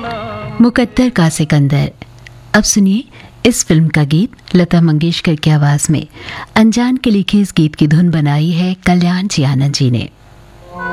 मुकद्दर का सिकंदर। अब सुनिए इस फिल्म का गीत लता मंगेशकर की आवाज में। अनजान के लिखे इस गीत की धुन बनाई है कल्याण जी आनंद जी ने।